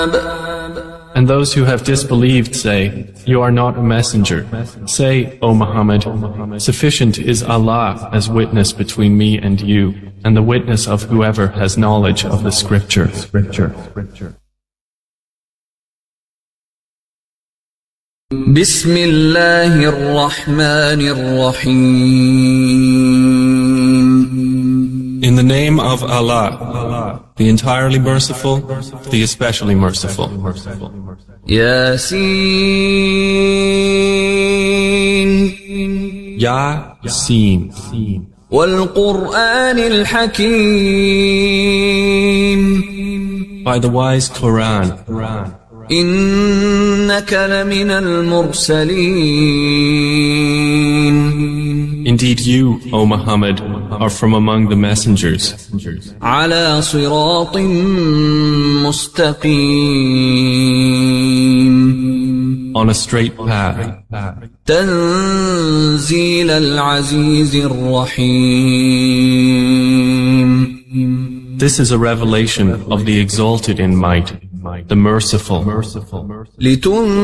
And those who have disbelieved say, "You are not a messenger." Say, O Muhammad, sufficient is Allah as witness between me and you, and the witness of whoever has knowledge of the scripture. بسم الله الرحمن الرحيم. In the name of Allah, the entirely merciful, the especially merciful. ياسين Yasin. والقرآن الحكيم. By the wise Quran. إنك لمن المرسلين. Indeed you, O Muhammad, are from among the messengers. على صراط مستقيم. On a straight path. تنزيل العزيز الرحيم. This is a revelation of the exalted in might, the merciful.